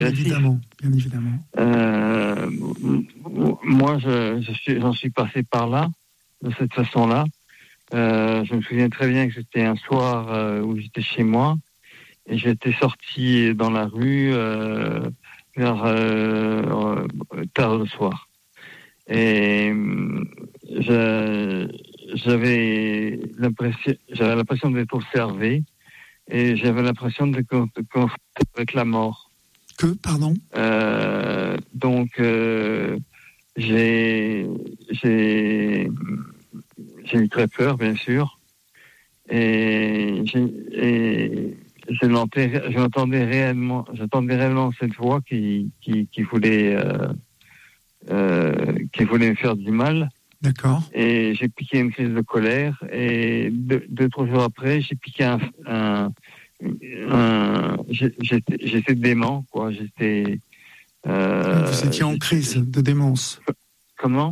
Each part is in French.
Évidemment, bien évidemment. Moi, j'en suis passé par là, de cette façon-là. Je me souviens très bien que c'était un soir où j'étais chez moi et j'étais sorti dans la rue vers tard le soir. Et j'avais l'impression d'être observé et j'avais l'impression de confronter avec la mort. Pardon ? Donc, j'ai eu très peur, bien sûr, et j'entendais réellement cette voix qui voulait me faire du mal. D'accord. Et j'ai piqué une crise de colère, et 2-3 jours après, j'ai piqué j'étais dément, quoi. Vous étiez en crise de démence. Comment ?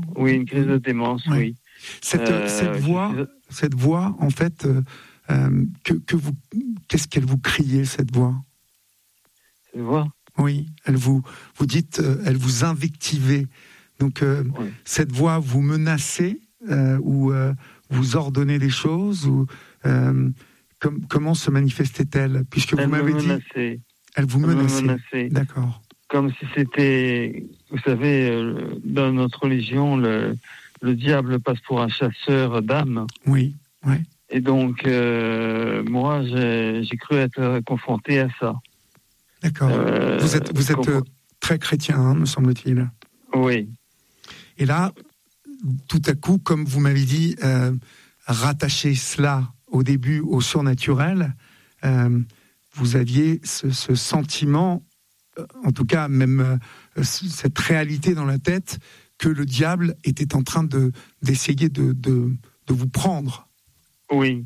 Oui, une crise de démence, oui. Cette voix, en fait, qu'est-ce qu'elle vous criait, cette voix ? Cette voix ? Oui, vous dites, elle vous invectivait. Donc, oui. Cette voix vous menaçait ou vous ordonnait des choses ou comment se manifestait-elle ? Puisque vous m'avez dit... Elle vous menaçait. D'accord. Comme si c'était, vous savez, dans notre religion, le diable passe pour un chasseur d'âmes. Oui, oui. Et donc, moi, j'ai cru être confronté à ça. D'accord. Vous êtes très chrétien, hein, me semble-t-il. Oui. Et là, tout à coup, comme vous m'avez dit, rattacher cela au début au surnaturel, vous aviez ce sentiment, en tout cas même cette réalité dans la tête, que le diable était en train d'essayer de vous prendre. Oui.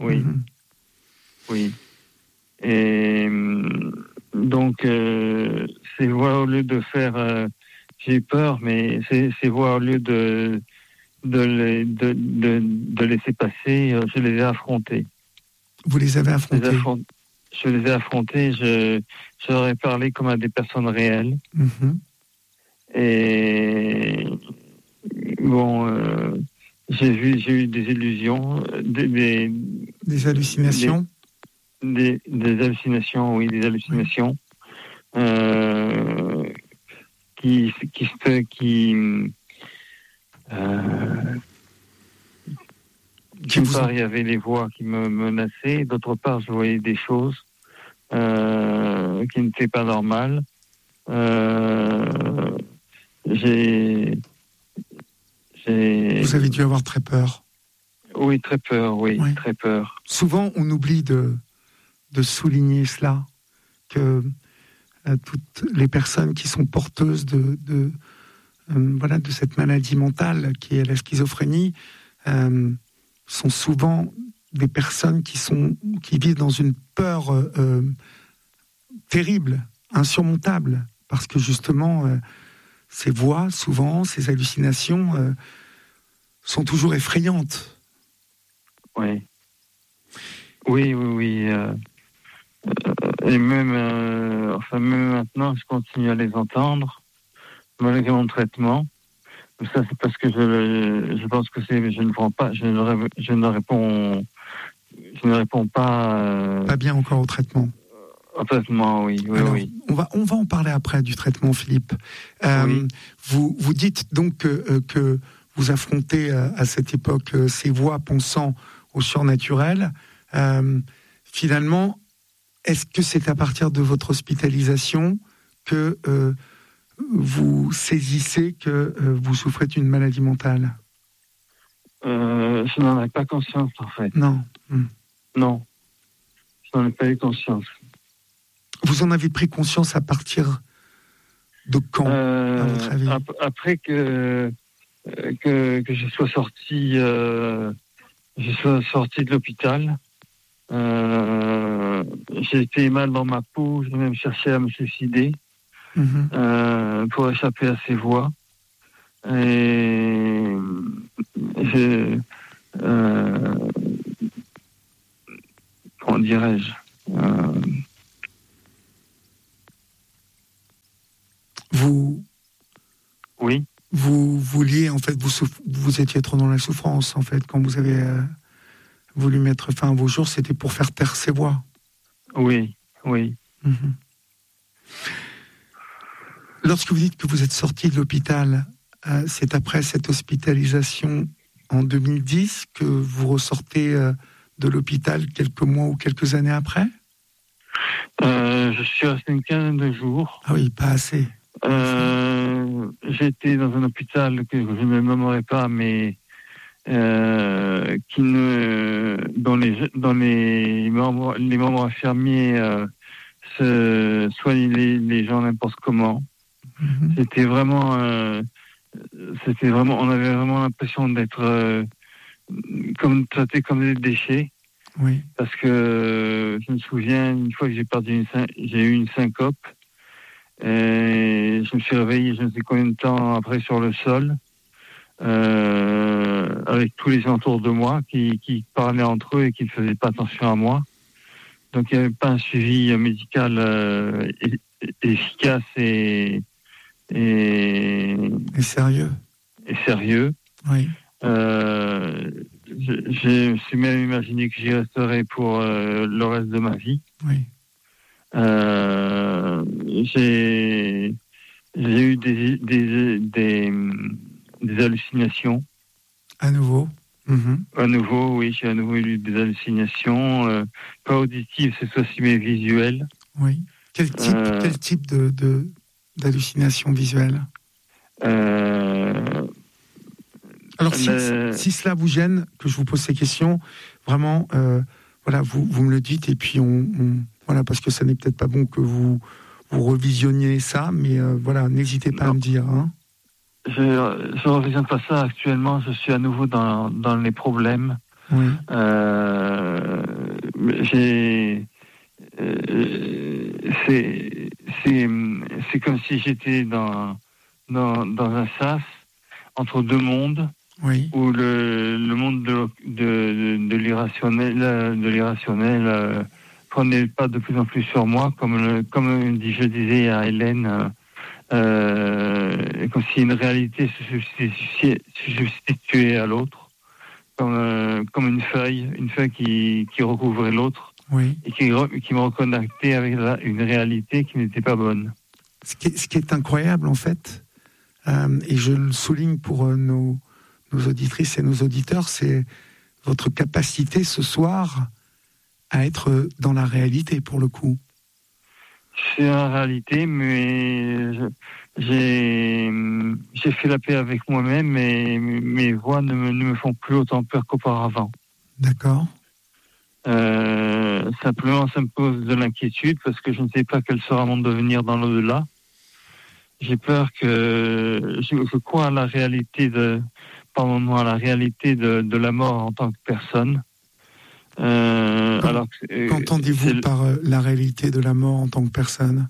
Oui. Et donc, ces voix, au lieu de faire... j'ai eu peur, mais ces voix, au lieu de laisser passer, je les ai affrontées. Vous les avez affrontées ? Je les ai affrontées, je leur ai parlé comme à des personnes réelles. Mm-hmm. Et bon, j'ai eu des illusions, des hallucinations. Des hallucinations, oui, des hallucinations qui d'une part, il y avait les voix qui me menaçaient, d'autre part, je voyais des choses qui n'étaient pas normales. Vous avez dû avoir très peur. Oui, très peur, oui. Très peur. Souvent, on oublie de souligner cela, que toutes les personnes qui sont porteuses de cette maladie mentale qui est la schizophrénie sont souvent des personnes qui vivent dans une peur terrible, insurmontable, parce que justement ces voix, souvent, ces hallucinations sont toujours effrayantes. Oui. Et même maintenant, je continue à les entendre, malgré mon traitement. Ça, c'est parce que je pense que je ne réponds pas. Pas bien encore au traitement. Au traitement, oui. Alors, oui. On va en parler après du traitement, Philippe. Oui. Vous dites donc que vous affrontez à cette époque ces voix pensant au surnaturel. Finalement, est-ce que c'est à partir de votre hospitalisation que vous saisissez que vous souffrez d'une maladie mentale ? Je n'en ai pas conscience, en fait. Non. Non. Je n'en ai pas eu conscience. Vous en avez pris conscience à partir de quand, à votre avis ? Après que je sois sorti de l'hôpital. J'ai été mal dans ma peau, j'ai même cherché à me suicider pour échapper à ces voix. Et comment dirais-je, Oui. Vous vouliez, en fait, vous étiez trop dans la souffrance, en fait, quand vous avez voulu mettre fin à vos jours, c'était pour faire taire ces voix. Oui, oui. Mhm. Lorsque vous dites que vous êtes sorti de l'hôpital, c'est après cette hospitalisation en 2010 que vous ressortez de l'hôpital quelques mois ou quelques années après? Je suis resté une quinzaine de jours. Ah oui, pas assez. J'étais dans un hôpital que je ne nommerai pas, mais dont les membres infirmiers soignent les gens n'importe comment. Mhm. C'était vraiment, on avait vraiment l'impression d'être traités comme des déchets. Oui. Parce que je me souviens, une fois que j'ai eu une syncope, et je me suis réveillé je ne sais combien de temps après sur le sol, avec tous les gens autour de moi qui parlaient entre eux et qui ne faisaient pas attention à moi. Donc il n'y avait pas un suivi médical efficace et sérieux. Et sérieux. Oui. Je me suis même imaginé que j'y resterais pour le reste de ma vie. Oui. J'ai eu des hallucinations. À nouveau. Mhm. À nouveau, oui, j'ai à nouveau eu des hallucinations, pas auditives, cette fois-ci, mais visuelles. Oui. Quel type d'hallucination visuelle? Alors, si cela vous gêne, que je vous pose ces questions, vraiment, voilà, vous me le dites, et puis voilà, parce que ça n'est peut-être pas bon que vous revisionniez ça, mais voilà, n'hésitez pas à me dire. Hein. Je ne revisionne pas ça actuellement, je suis à nouveau dans les problèmes. Oui. C'est comme si j'étais dans un sas entre deux mondes. Oui. Où le monde de l'irrationnel prenait pas de plus en plus sur moi, comme je disais à Hélène, comme si une réalité se substituait à l'autre, comme une feuille qui recouvrait l'autre, oui. Et qui me reconnectait avec une réalité qui n'était pas bonne. Ce qui est incroyable, en fait, et je le souligne pour nos auditrices et nos auditeurs, c'est votre capacité ce soir à être dans la réalité, pour le coup. C'est la réalité, mais j'ai fait la paix avec moi-même et mes voix ne me font plus autant peur qu'auparavant. D'accord. Simplement, ça me pose de l'inquiétude parce que je ne sais pas quel sera mon devenir dans l'au-delà. J'ai peur que je crois à la réalité par moment à la réalité de la mort en tant que personne. Qu'entendez-vous par la réalité de la mort en tant que personne?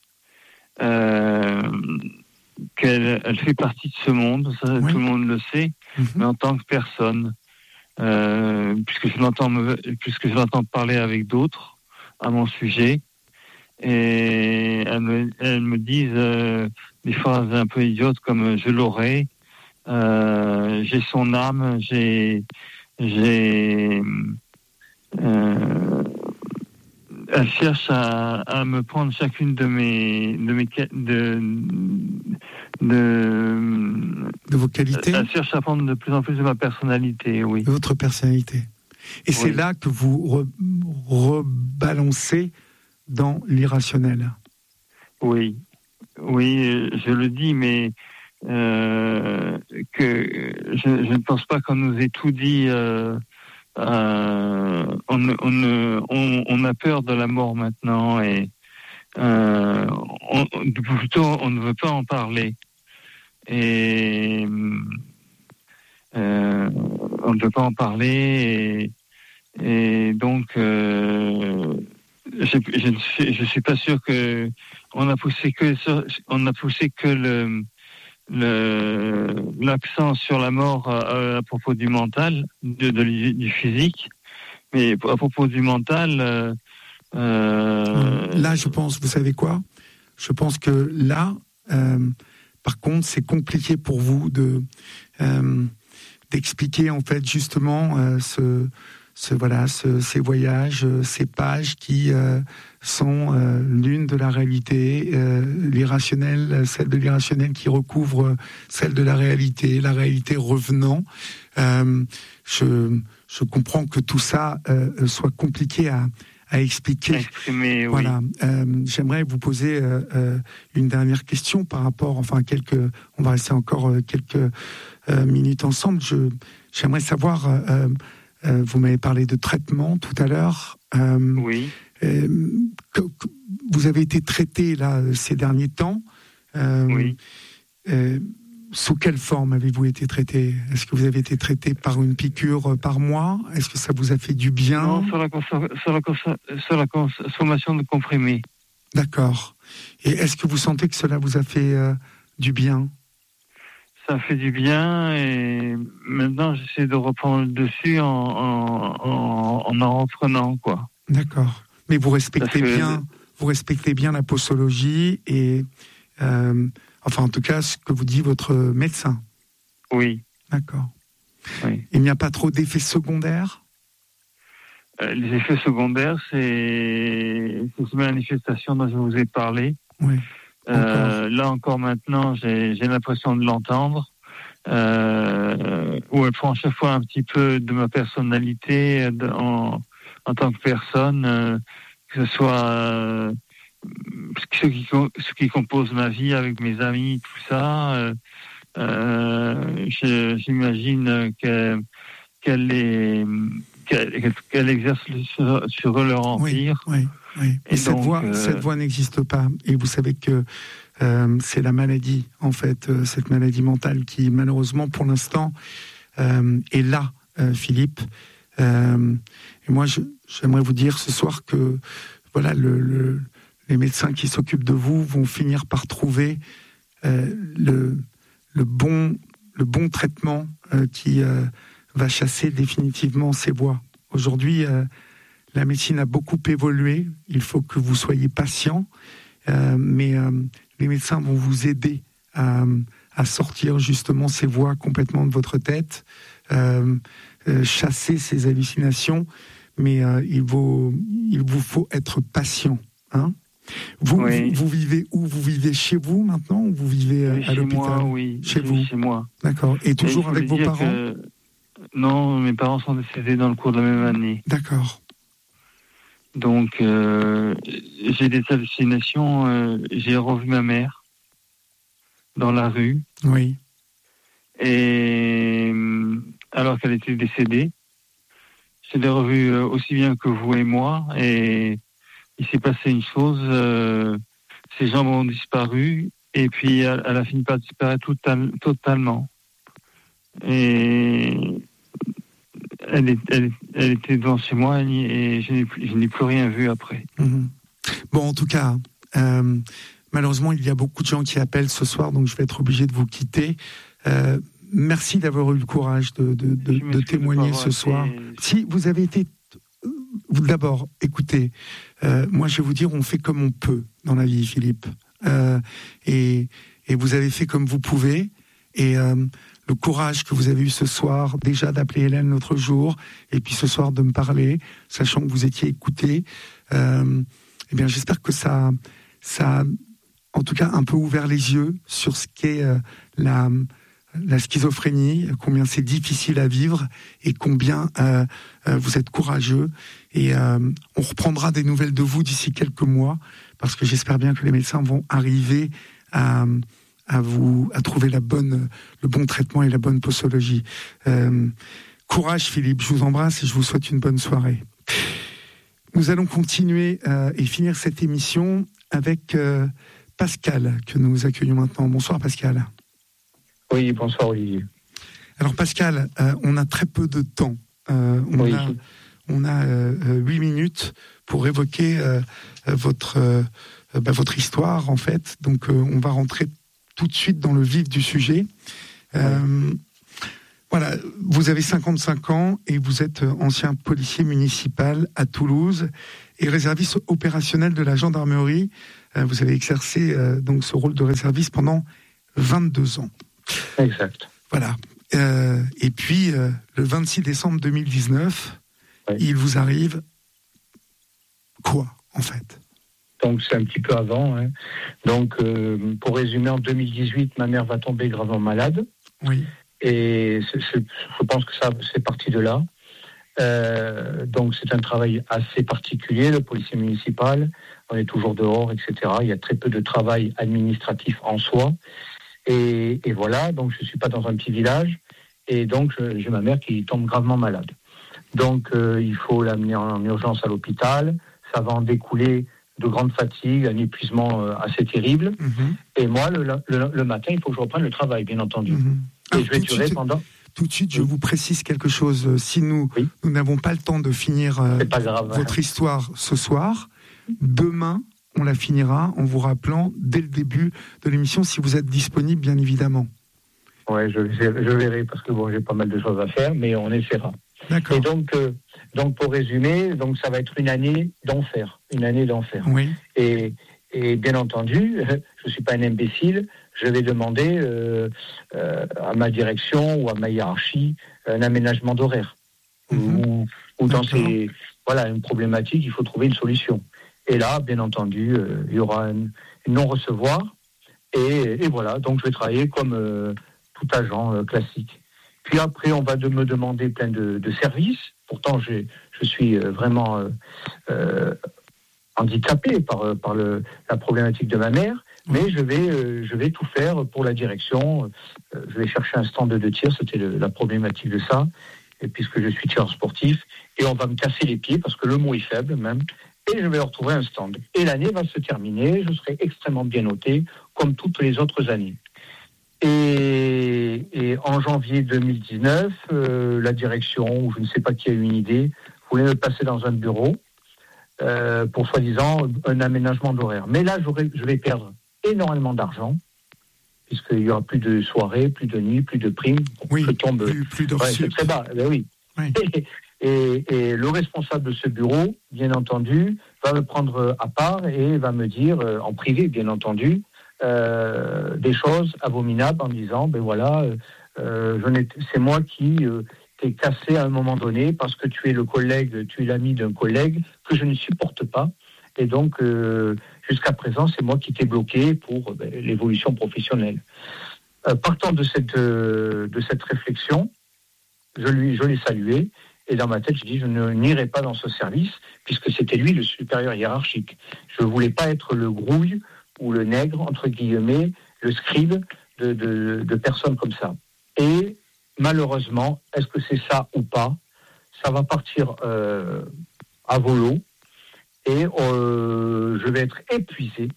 Qu'elle fait partie de ce monde, ça, oui. Tout le monde le sait, mais en tant que personne, puisque je l'entends parler avec d'autres à mon sujet, et elles me disent des phrases un peu idiotes comme je l'aurai. J'ai son âme, elle cherche à me prendre chacune de vos qualités. Elle cherche à prendre de plus en plus de ma personnalité, oui. De votre personnalité. Et c'est là que vous rebalancez dans l'irrationnel. Oui, je le dis, mais que je ne pense pas qu'on nous ait tout dit. On a peur de la mort maintenant et plutôt on ne veut pas en parler. Et on ne veut pas en parler et donc je suis pas sûr que on a poussé que l'accent sur la mort à propos du mental, du physique, mais à propos du mental. Là, je pense, vous savez quoi? Je pense que là, Par contre, c'est compliqué pour vous d'expliquer en fait justement ces voyages, ces pages qui sont l'une de la réalité, l'irrationnel, celle de l'irrationnel qui recouvre celle de la réalité revenant. Je comprends que tout ça soit compliqué à expliquer. Exprimer, voilà. J'aimerais vous poser une dernière question par rapport, on va rester encore quelques minutes ensemble. J'aimerais savoir, vous m'avez parlé de traitement tout à l'heure. Oui. Vous avez été traité là ces derniers temps. Oui. Sous quelle forme avez-vous été traité ? Est-ce que vous avez été traité par une piqûre par mois ? Est-ce que ça vous a fait du bien ? Non, sur la consommation de comprimés. D'accord. Et est-ce que vous sentez que cela vous a fait du bien ? Ça fait du bien et maintenant j'essaie de reprendre le dessus en reprenant, quoi. D'accord. Mais vous respectez bien la posologie et en tout cas ce que vous dit votre médecin. Oui. D'accord. Oui. Il n'y a pas trop d'effets secondaires ? Les effets secondaires, c'est ces manifestations dont je vous ai parlé. Oui. Là encore maintenant, j'ai l'impression de l'entendre. Où elle prend chaque fois un petit peu de ma personnalité en tant que personne, que ce soit ce qui compose ma vie avec mes amis, tout ça. J'imagine qu'elle exerce sur leur empire. Oui. Et cette voix n'existe pas. Et vous savez que c'est la maladie, en fait, cette maladie mentale qui, malheureusement, pour l'instant, est là, Philippe. Et moi, j'aimerais vous dire ce soir que, voilà, les médecins qui s'occupent de vous vont finir par trouver le bon traitement qui va chasser définitivement ces voix. Aujourd'hui, la médecine a beaucoup évolué. Il faut que vous soyez patient, mais les médecins vont vous aider à sortir justement ces voix complètement de votre tête, chasser ces hallucinations. Mais il vous faut être patient. Hein ? Vous vivez où ? Vous vivez chez vous maintenant ou vous vivez à l'hôpital ? Oui, chez vous. Chez moi. D'accord. Et toujours avec vos parents ? Non, mes parents sont décédés dans le cours de la même année. D'accord. Donc, j'ai des hallucinations. J'ai revu ma mère dans la rue. Oui. Et alors qu'elle était décédée, je l'ai revue aussi bien que vous et moi. Et il s'est passé une chose. Ses jambes ont disparu. Et puis, elle a fini par disparaître totalement. Et elle était devant chez moi et je n'ai plus rien vu après. Mmh. Bon, en tout cas, malheureusement, il y a beaucoup de gens qui appellent ce soir, donc je vais être obligé de vous quitter. Merci d'avoir eu le courage de témoigner ce soir. Si vous avez été... D'abord, écoutez, moi je vais vous dire, on fait comme on peut dans la vie, Philippe. Et vous avez fait comme vous pouvez. Et le courage que vous avez eu ce soir, déjà d'appeler Hélène l'autre jour, et puis ce soir de me parler, sachant que vous étiez écouté, eh bien j'espère que ça a en tout cas un peu ouvert les yeux sur ce qu'est la schizophrénie, combien c'est difficile à vivre et combien vous êtes courageux. Et on reprendra des nouvelles de vous d'ici quelques mois, parce que j'espère bien que les médecins vont arriver à trouver le bon traitement et la bonne posologie. Courage Philippe, je vous embrasse et je vous souhaite une bonne soirée. Nous allons continuer et finir cette émission avec Pascal, que nous accueillons maintenant. Bonsoir Pascal. Oui, bonsoir Olivier. Alors Pascal, on a très peu de temps. On a 8 minutes pour évoquer votre histoire en fait. Donc on va rentrer tout de suite dans le vif du sujet. Voilà, vous avez 55 ans et vous êtes ancien policier municipal à Toulouse et réserviste opérationnel de la gendarmerie Vous avez exercé donc ce rôle de réserviste pendant 22 ans. Exact. Voilà. Et puis, le 26 décembre 2019, oui. Il vous arrive quoi, en fait ? Donc, c'est un petit peu avant. Hein. Donc, pour résumer, en 2018, ma mère va tomber gravement malade. Oui. Et je pense que ça, c'est parti de là. Donc, c'est un travail assez particulier, le policier municipal. On est toujours dehors, etc. Il y a très peu de travail administratif en soi. Et voilà, donc je ne suis pas dans un petit village. Et donc, j'ai ma mère qui tombe gravement malade. Donc, il faut l'amener en urgence à l'hôpital. Ça va en découler de grandes fatigues, un épuisement assez terrible. Mm-hmm. Et moi, le matin, il faut que je reprenne le travail, bien entendu. Mm-hmm. Et je vais durer pendant... Tout de suite, je vous précise quelque chose. Si nous n'avons pas le temps de finir votre histoire ce soir, demain, on la finira en vous rappelant dès le début de l'émission, si vous êtes disponible, bien évidemment. Oui, je verrai, parce que bon, j'ai pas mal de choses à faire, mais on essaiera. D'accord. Et donc pour résumer, donc ça va être une année d'enfer. Oui. Et bien entendu, je ne suis pas un imbécile, je vais demander à ma direction ou à ma hiérarchie un aménagement d'horaire. Ou dans une problématique, il faut trouver une solution. Et là, bien entendu, il y aura une non-recevoir. Et voilà, donc je vais travailler comme tout agent classique. Puis après, on va me demander plein de services. Pourtant, je suis vraiment handicapé par la problématique de ma mère. Mais je vais tout faire pour la direction. Je vais chercher un stand de tir, c'était la problématique de ça. Et puisque je suis tireur sportif, et on va me casser les pieds, parce que le mot est faible même, et je vais retrouver un stand. Et l'année va se terminer, je serai extrêmement bien noté, comme toutes les autres années. Et en janvier 2019, la direction, ou je ne sais pas qui a eu une idée, voulait me passer dans un bureau pour soi-disant un aménagement d'horaire. Mais là, je vais perdre énormément d'argent, puisqu'il n'y aura plus de soirées, plus de nuits, plus de primes. Oui, plus de c'est très bas, ben oui. Et le responsable de ce bureau, bien entendu, va me prendre à part et va me dire, en privé, bien entendu, des choses abominables en disant, ben voilà, c'est moi qui t'ai cassé à un moment donné parce que tu es l'ami d'un collègue que je ne supporte pas. Et donc, jusqu'à présent, c'est moi qui t'ai bloqué pour l'évolution professionnelle. Partant de cette réflexion, je l'ai salué. Et dans ma tête, je dis, je n'irai pas dans ce service, puisque c'était lui le supérieur hiérarchique. Je ne voulais pas être le grouille ou le nègre, entre guillemets, le scribe de personnes comme ça. Et malheureusement, est-ce que c'est ça ou pas ? Ça va partir à volo, et je vais être épuisé.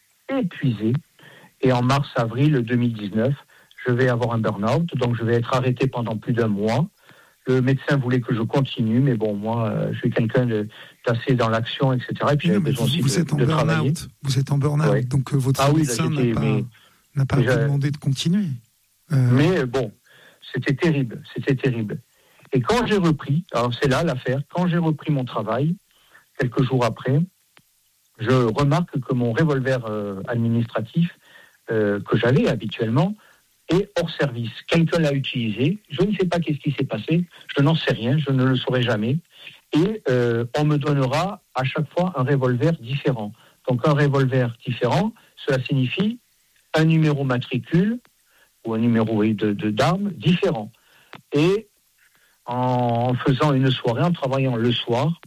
Et en mars-avril 2019, je vais avoir un burn-out, donc je vais être arrêté pendant plus d'1 mois. Le médecin voulait que je continue, mais bon, moi, je suis quelqu'un d'assez dans l'action, etc. Et puis, j'ai besoin aussi de travailler. Vous êtes en burn-out, donc votre médecin n'a pas demandé de continuer. Mais bon, c'était terrible. Et quand j'ai repris, alors c'est là l'affaire, quand j'ai repris mon travail, quelques jours après, je remarque que mon revolver administratif que j'avais habituellement est hors service. Quelqu'un l'a utilisé, je ne sais pas qu'est-ce qui s'est passé, je n'en sais rien, je ne le saurai jamais. Et on me donnera à chaque fois un revolver différent. Donc un revolver différent, cela signifie un numéro matricule ou un numéro d'arme différent. Et en faisant une soirée, en travaillant le soir,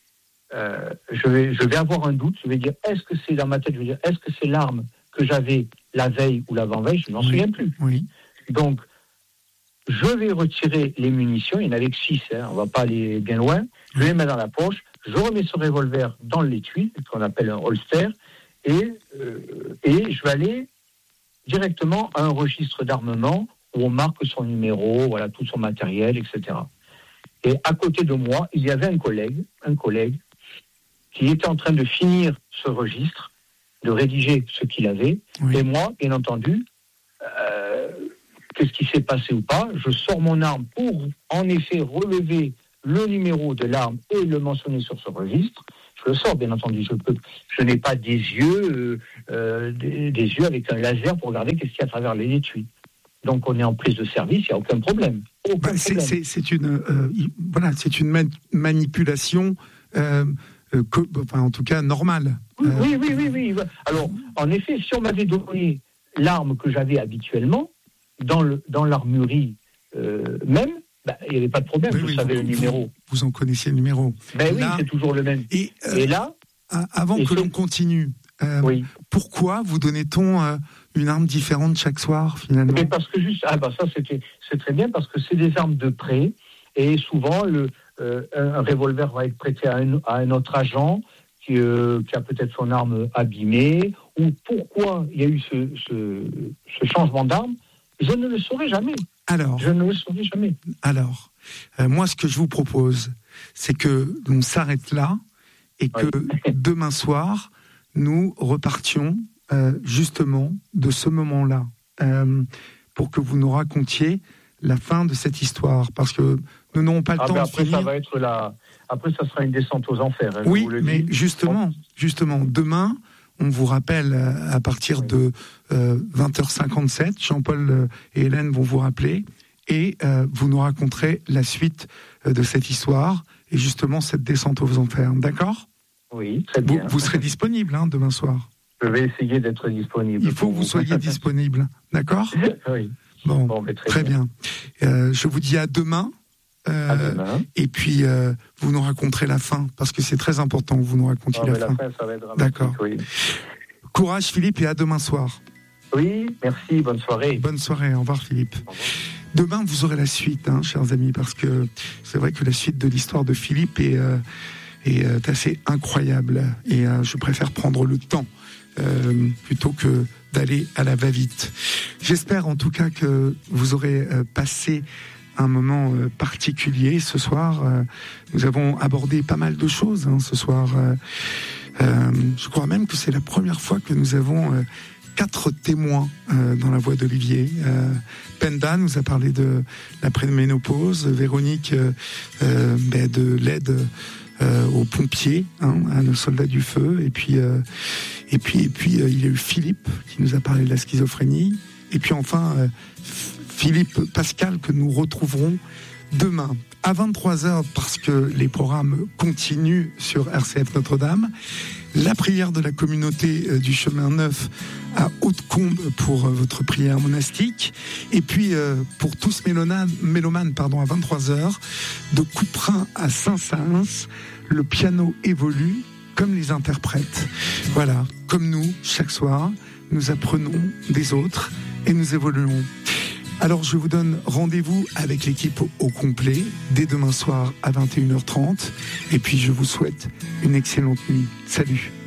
je vais avoir un doute, je vais dire, est-ce que c'est dans ma tête, est-ce que c'est l'arme que j'avais la veille ou l'avant-veille, je n'en souviens plus. Oui. Donc, je vais retirer les munitions, il y en avait que 6, on ne va pas aller bien loin, je les mets dans la poche, je remets ce revolver dans l'étui, qu'on appelle un holster, et je vais aller directement à un registre d'armement où on marque son numéro, voilà, tout son matériel, etc. Et à côté de moi, il y avait un collègue qui était en train de finir ce registre, de rédiger ce qu'il avait. Oui. Et moi, bien entendu, qu'est-ce qui s'est passé ou pas, je sors mon arme pour, en effet, relever le numéro de l'arme et le mentionner sur ce registre, je le sors, bien entendu. Je n'ai pas des yeux avec un laser pour regarder qu'est-ce qu'il y a à travers les étuis. Donc on est en prise de service, il n'y a aucun problème. C'est une manipulation, en tout cas normale. Oui. Alors, en effet, si on m'avait donné l'arme que j'avais habituellement, dans l'armurerie même, il n'y avait pas de problème, je savais le numéro. Vous en connaissiez le numéro. Oui, c'est toujours le même. Et là... Avant que l'on continue, pourquoi vous donnait-on une arme différente chaque soir, finalement ? Mais parce que c'est très bien, parce que c'est des armes de prêt, et souvent, un revolver va être prêté à un autre agent qui a peut-être son arme abîmée, ou pourquoi il y a eu ce changement d'arme, je ne le saurai jamais. Alors, moi, ce que je vous propose, c'est que l'on s'arrête là et que demain soir, nous repartions justement de ce moment-là pour que vous nous racontiez la fin de cette histoire, parce que nous n'aurons pas le temps de finir. Après, ça sera une descente aux enfers. Oui, mais justement, demain, on vous rappelle à partir de 20h57, Jean-Paul et Hélène vont vous rappeler, et vous nous raconterez la suite de cette histoire, et justement cette descente aux enfers. D'accord ? Oui, très bien. Vous serez disponible demain soir ? Je vais essayer d'être disponible. Il faut que vous soyez disponible, d'accord ? Oui. Bon, très bien. Je vous dis à demain. À demain. Et puis, vous nous raconterez la fin, parce que c'est très important que vous nous racontiez la fin. Ça va être dramatique. D'accord. Oui. Courage, Philippe, et à demain soir. Oui, merci, bonne soirée. Bonne soirée, au revoir, Philippe. Au revoir. Demain, vous aurez la suite, chers amis, parce que c'est vrai que la suite de l'histoire de Philippe est assez incroyable. Et je préfère prendre le temps plutôt que d'aller à la va-vite. J'espère en tout cas que vous aurez passé un moment particulier ce soir. Nous avons abordé pas mal de choses ce soir. Je crois même que c'est la première fois que nous avons 4 témoins dans la voix d'Olivier. Penda nous a parlé de la préménopause, Véronique de l'aide aux pompiers, à nos soldats du feu, et puis il y a eu Philippe qui nous a parlé de la schizophrénie, et puis enfin Philippe Pascal que nous retrouverons demain à 23h, parce que les programmes continuent sur RCF Notre-Dame. La prière de la communauté du Chemin Neuf à Haute-Combe pour votre prière monastique. Et puis, pour tous mélomanes, à 23h, de Couperin à Saint-Saëns, le piano évolue comme les interprètes. Voilà, comme nous, chaque soir, nous apprenons des autres et nous évoluons. Alors, je vous donne rendez-vous avec l'équipe au complet dès demain soir à 21h30. Et puis, je vous souhaite une excellente nuit. Salut.